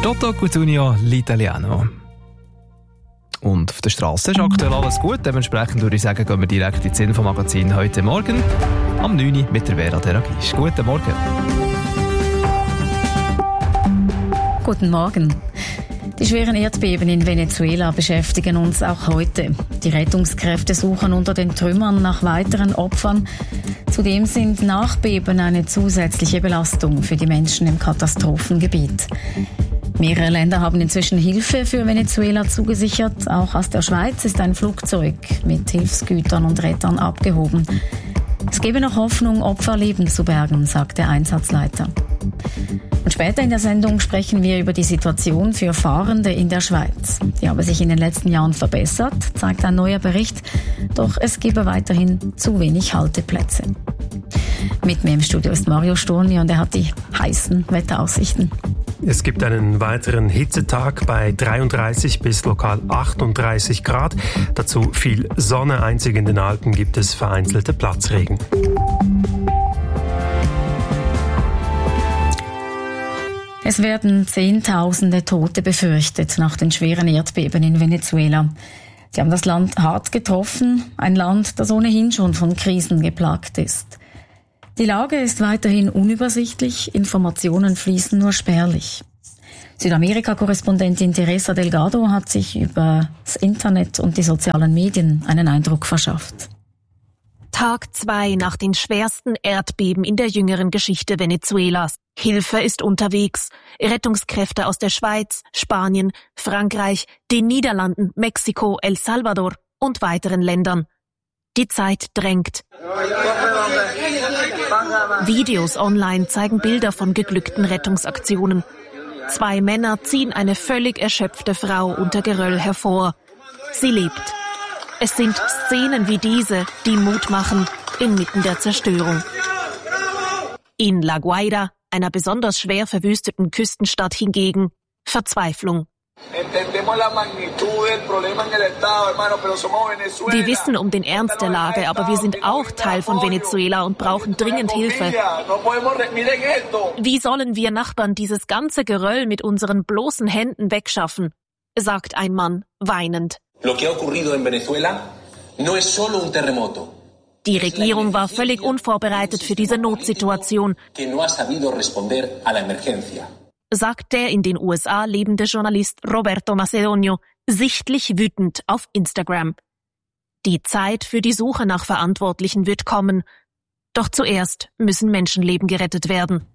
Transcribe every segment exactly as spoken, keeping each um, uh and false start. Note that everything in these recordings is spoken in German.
Toto Cutugno l'Italiano. Und auf der Straße ist aktuell alles gut. Dementsprechend würde ich sagen, gehen wir direkt ins Infomagazin heute Morgen am neun Uhr mit der Vera Deragisch. Guten Morgen. Guten Morgen. Die schweren Erdbeben in Venezuela beschäftigen uns auch heute. Die Rettungskräfte suchen unter den Trümmern nach weiteren Opfern. Zudem sind Nachbeben eine zusätzliche Belastung für die Menschen im Katastrophengebiet. Mehrere Länder haben inzwischen Hilfe für Venezuela zugesichert. Auch aus der Schweiz ist ein Flugzeug mit Hilfsgütern und Rettern abgehoben. Es gebe noch Hoffnung, Opferleben zu bergen, sagt der Einsatzleiter. Und später in der Sendung sprechen wir über die Situation für Fahrende in der Schweiz. Die habe sich in den letzten Jahren verbessert, zeigt ein neuer Bericht. Doch es gebe weiterhin zu wenig Halteplätze. Mit mir im Studio ist Mario Sturni und er hat die heißen Wetteraussichten. Es gibt einen weiteren Hitzetag bei dreiunddreißig bis lokal achtunddreißig Grad. Dazu viel Sonne. Einzig in den Alpen gibt es vereinzelte Platzregen. Es werden Zehntausende Tote befürchtet nach den schweren Erdbeben in Venezuela. Sie haben das Land hart getroffen, ein Land, das ohnehin schon von Krisen geplagt ist. Die Lage ist weiterhin unübersichtlich, Informationen fließen nur spärlich. Südamerika-Korrespondentin Teresa Delgado hat sich über das Internet und die sozialen Medien einen Eindruck verschafft. Tag zwei nach den schwersten Erdbeben in der jüngeren Geschichte Venezuelas. Hilfe ist unterwegs. Rettungskräfte aus der Schweiz, Spanien, Frankreich, den Niederlanden, Mexiko, El Salvador und weiteren Ländern. Die Zeit drängt. Videos online zeigen Bilder von geglückten Rettungsaktionen. Zwei Männer ziehen eine völlig erschöpfte Frau unter Geröll hervor. Sie lebt. Es sind Szenen wie diese, die Mut machen, inmitten der Zerstörung. In La Guaira, einer besonders schwer verwüsteten Küstenstadt hingegen, Verzweiflung. Wir wissen um den Ernst der Lage, aber wir sind auch Teil von Venezuela und brauchen dringend Hilfe. Wie sollen wir Nachbarn dieses ganze Geröll mit unseren bloßen Händen wegschaffen? Sagt ein Mann, weinend. Die Regierung war völlig unvorbereitet für diese Notsituation, sagt der in den U S A lebende Journalist Roberto Macedonio, sichtlich wütend auf Instagram. Die Zeit für die Suche nach Verantwortlichen wird kommen. Doch zuerst müssen Menschenleben gerettet werden.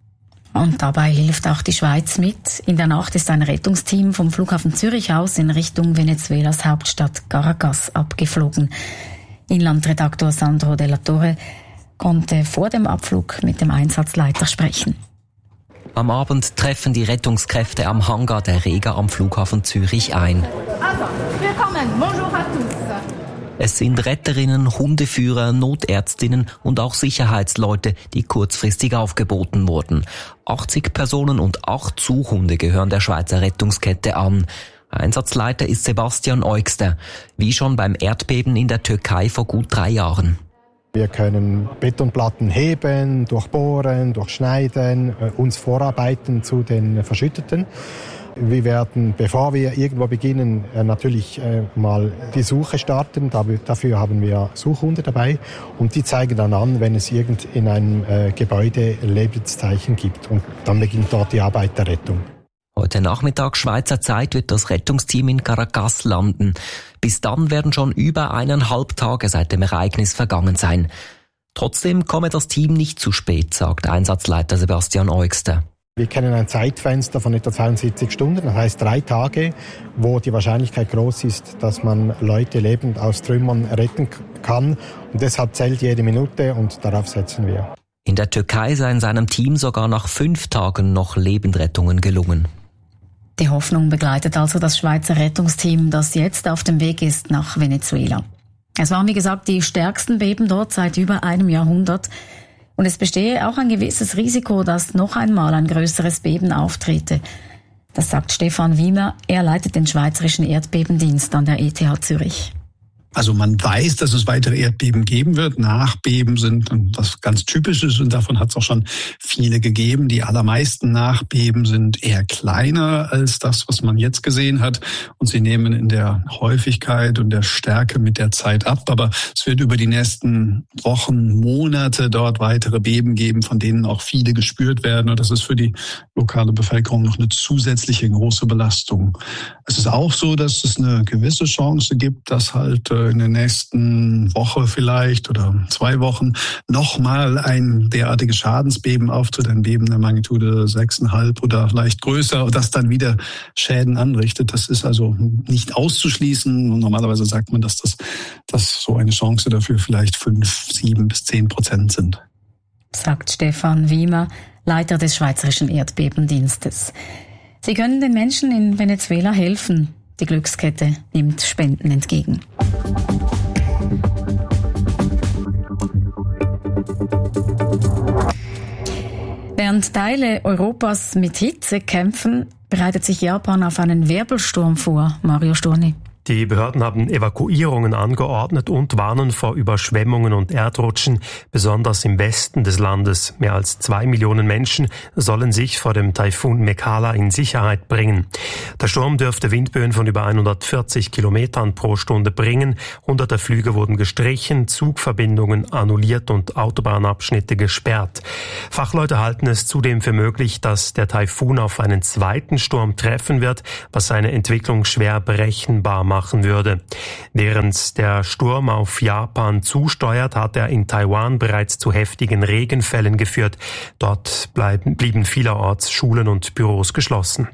Und dabei hilft auch die Schweiz mit. In der Nacht ist ein Rettungsteam vom Flughafen Zürich aus in Richtung Venezuelas Hauptstadt Caracas abgeflogen. Inlandredaktor Sandro de la Torre konnte vor dem Abflug mit dem Einsatzleiter sprechen. Am Abend treffen die Rettungskräfte am Hangar der Rega am Flughafen Zürich ein. Also, willkommen, bonjour à tous. Es sind Retterinnen, Hundeführer, Notärztinnen und auch Sicherheitsleute, die kurzfristig aufgeboten wurden. achtzig Personen und acht Suchhunde gehören der Schweizer Rettungskette an. Einsatzleiter ist Sebastian Eugster, wie schon beim Erdbeben in der Türkei vor gut drei Jahren. Wir können Betonplatten heben, durchbohren, durchschneiden, uns vorarbeiten zu den Verschütteten. Wir werden, bevor wir irgendwo beginnen, natürlich mal die Suche starten. Dafür haben wir Suchhunde dabei und die zeigen dann an, wenn es irgend in einem Gebäude Lebenszeichen gibt. Und dann beginnt dort die Arbeit der Rettung. Heute Nachmittag Schweizer Zeit wird das Rettungsteam in Caracas landen. Bis dann werden schon über eineinhalb Tage seit dem Ereignis vergangen sein. Trotzdem komme das Team nicht zu spät, sagt Einsatzleiter Sebastian Eugster. Wir kennen ein Zeitfenster von etwa zweiundsiebzig Stunden, das heißt drei Tage, wo die Wahrscheinlichkeit groß ist, dass man Leute lebend aus Trümmern retten kann. Und deshalb zählt jede Minute und darauf setzen wir. In der Türkei seien seinem Team sogar nach fünf Tagen noch Lebendrettungen gelungen. Die Hoffnung begleitet also das Schweizer Rettungsteam, das jetzt auf dem Weg ist nach Venezuela. Es waren, wie gesagt, die stärksten Beben dort seit über einem Jahrhundert. Und es bestehe auch ein gewisses Risiko, dass noch einmal ein größeres Beben auftrete. Das sagt Stefan Wiemer. Er leitet den Schweizerischen Erdbebendienst an der E T H Zürich. Also man weiß, dass es weitere Erdbeben geben wird. Nachbeben sind was ganz Typisches und davon hat es auch schon viele gegeben. Die allermeisten Nachbeben sind eher kleiner als das, was man jetzt gesehen hat. Und sie nehmen in der Häufigkeit und der Stärke mit der Zeit ab. Aber es wird über die nächsten Wochen, Monate dort weitere Beben geben, von denen auch viele gespürt werden. Und das ist für die lokale Bevölkerung noch eine zusätzliche große Belastung. Es ist auch so, dass es eine gewisse Chance gibt, dass halt in der nächsten Woche vielleicht oder zwei Wochen nochmal ein derartiges Schadensbeben auftritt, ein Beben der Magnitude sechs Komma fünf oder vielleicht größer, das dann wieder Schäden anrichtet. Das ist also nicht auszuschließen. Normalerweise sagt man, dass das dass so eine Chance dafür vielleicht fünf, sieben bis zehn Prozent sind. Sagt Stefan Wiemer, Leiter des Schweizerischen Erdbebendienstes. Sie können den Menschen in Venezuela helfen. Die Glückskette nimmt Spenden entgegen. Während Teile Europas mit Hitze kämpfen, bereitet sich Japan auf einen Wirbelsturm vor. Mario Storni. Die Behörden haben Evakuierungen angeordnet und warnen vor Überschwemmungen und Erdrutschen, besonders im Westen des Landes. Mehr als zwei Millionen Menschen sollen sich vor dem Taifun Mekala in Sicherheit bringen. Der Sturm dürfte Windböen von über hundertvierzig Kilometern pro Stunde bringen. Hunderte Flüge wurden gestrichen, Zugverbindungen annulliert und Autobahnabschnitte gesperrt. Fachleute halten es zudem für möglich, dass der Taifun auf einen zweiten Sturm treffen wird, was seine Entwicklung schwer berechenbar macht. machen würde. Während der Sturm auf Japan zusteuert, hat er in Taiwan bereits zu heftigen Regenfällen geführt. Dort bleiben, blieben vielerorts Schulen und Büros geschlossen.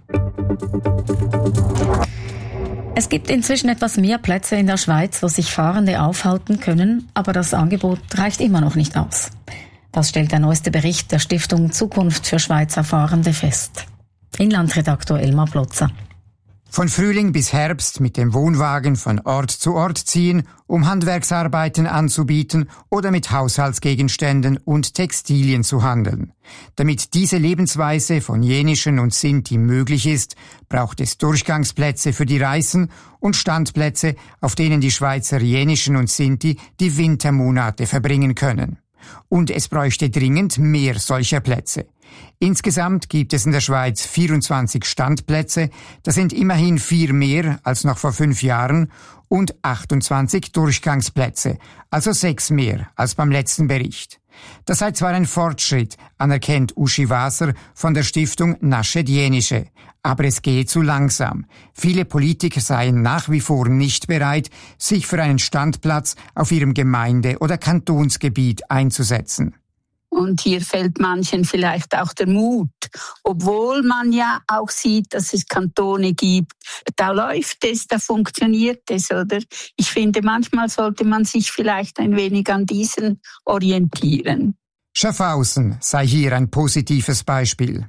Es gibt inzwischen etwas mehr Plätze in der Schweiz, wo sich Fahrende aufhalten können, aber das Angebot reicht immer noch nicht aus. Das stellt der neueste Bericht der Stiftung Zukunft für Schweizer Fahrende fest. Inlandredaktor Elmar Plotzer. Von Frühling bis Herbst mit dem Wohnwagen von Ort zu Ort ziehen, um Handwerksarbeiten anzubieten oder mit Haushaltsgegenständen und Textilien zu handeln. Damit diese Lebensweise von Jenischen und Sinti möglich ist, braucht es Durchgangsplätze für die Reisen und Standplätze, auf denen die Schweizer Jenischen und Sinti die Wintermonate verbringen können. Und es bräuchte dringend mehr solcher Plätze. Insgesamt gibt es in der Schweiz vierundzwanzig Standplätze, das sind immerhin vier mehr als noch vor fünf Jahren, und achtundzwanzig Durchgangsplätze, also sechs mehr als beim letzten Bericht. Das sei zwar ein Fortschritt, anerkennt Uschi Waser von der Stiftung Naschet Jenische, aber es gehe zu langsam. Viele Politiker seien nach wie vor nicht bereit, sich für einen Standplatz auf ihrem Gemeinde- oder Kantonsgebiet einzusetzen. Und hier fehlt manchen vielleicht auch der Mut, obwohl man ja auch sieht, dass es Kantone gibt. Da läuft es, da funktioniert es, oder? Ich finde, manchmal sollte man sich vielleicht ein wenig an diesen orientieren. Schaffhausen sei hier ein positives Beispiel.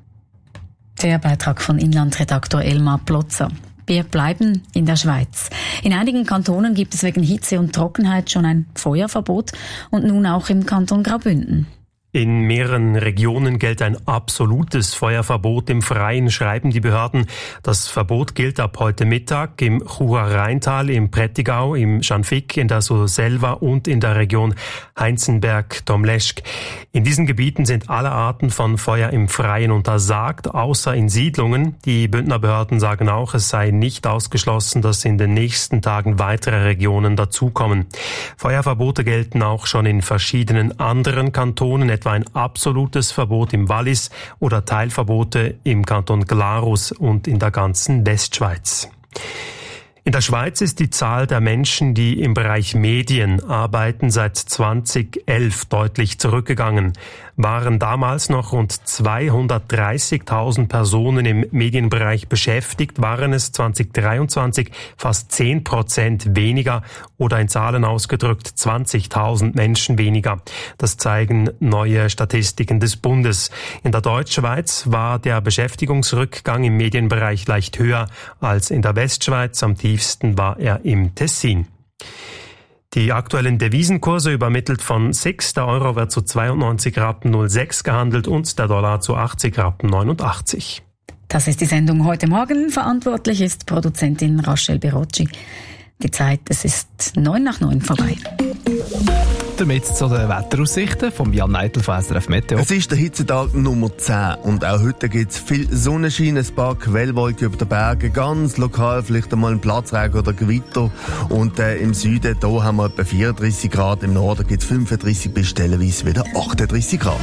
Der Beitrag von Inlandredaktor Elmar Plotzer. Wir bleiben in der Schweiz. In einigen Kantonen gibt es wegen Hitze und Trockenheit schon ein Feuerverbot und nun auch im Kanton Graubünden. In mehreren Regionen gilt ein absolutes Feuerverbot im Freien, schreiben die Behörden. Das Verbot gilt ab heute Mittag im Churer-Rheintal, im Prättigau, im Schanfigg, in der Surselva und in der Region Heinzenberg-Domleschg. In diesen Gebieten sind alle Arten von Feuer im Freien untersagt, außer in Siedlungen. Die Bündner Behörden sagen auch, es sei nicht ausgeschlossen, dass in den nächsten Tagen weitere Regionen dazukommen. Feuerverbote gelten auch schon in verschiedenen anderen Kantonen, etwa ein absolutes Verbot im Wallis oder Teilverbote im Kanton Glarus und in der ganzen Westschweiz. In der Schweiz ist die Zahl der Menschen, die im Bereich Medien arbeiten, seit zweitausendelf deutlich zurückgegangen. Waren damals noch rund zweihundertdreißigtausend Personen im Medienbereich beschäftigt, waren es zweitausenddreiundzwanzig fast zehn Prozent weniger oder in Zahlen ausgedrückt zwanzigtausend Menschen weniger. Das zeigen neue Statistiken des Bundes. In der Deutschschweiz war der Beschäftigungsrückgang im Medienbereich leicht höher als in der Westschweiz. Am tiefsten war er im Tessin. Die aktuellen Devisenkurse übermittelt von sechs. Der Euro wird zu zweiundneunzig Rappen null sechs gehandelt und der Dollar zu achtzig Rappen neunundachtzig. Das ist die Sendung heute Morgen. Verantwortlich ist Produzentin Rachel Berocci. Die Zeit, es ist neun nach neun vorbei. Damit zu den Wetteraussichten von Jan Neitel von S R F Meteo. Es ist der Hitzetag Nummer zehn und auch heute gibt es viel Sonnenschein, ein paar Quellwolken über den Bergen, ganz lokal vielleicht einmal ein Platzregen oder Gewitter. Und äh, im Süden da haben wir etwa vierunddreissig Grad, im Norden gibt es fünfunddreissig bis stellenweise wieder achtunddreissig Grad.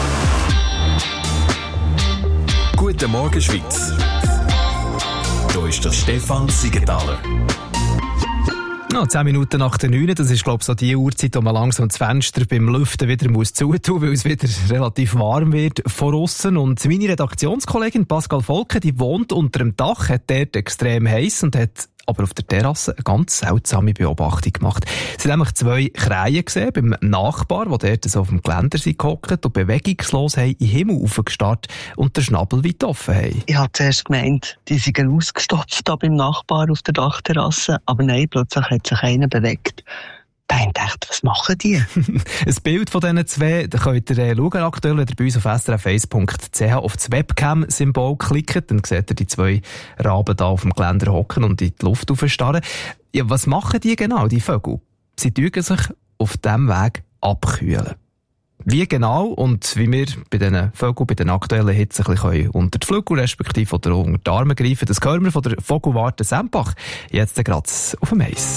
Guten Morgen, Schweiz. Hier ist der Stefan Siegenthaler. No, zehn Minuten nach der neun, das ist, glaube ich, so die Uhrzeit, wo man langsam das Fenster beim Lüften wieder muss zutun, weil es wieder relativ warm wird von aussen. Und meine Redaktionskollegin Pascal Volke, die wohnt unter dem Dach, hat dort extrem heiß und hat aber auf der Terrasse eine ganz seltsame Beobachtung gemacht. Sie haben nämlich zwei Krähen gesehen beim Nachbar, die dort so auf dem Geländer sind gehockt und bewegungslos haben in den Himmel aufgestarrt und den Schnabel weit offen haben. Ich habe zuerst gemeint, die seien ausgestopft da beim Nachbar auf der Dachterrasse, aber nein, plötzlich hat sich einer bewegt. Da habe ich gedacht, was machen die? Ein Bild von diesen zwei, da könnt ihr schauen, aktuell, wenn ihr bei uns auf s r f eins punkt c h auf das Webcam-Symbol klickt, dann seht ihr die zwei Raben da auf dem Geländer hocken und in die Luft aufstarren. Ja, was machen die genau, die Vögel? Sie tun sich auf diesem Weg abkühlen. Wie genau und wie wir bei diesen Vögeln, bei den aktuellen Hitze ein bisschen unter die Flügel respektive oder unter die Arme greifen, das hören wir von der Vogelwarte Sempach. Jetzt gerade auf dem Eis.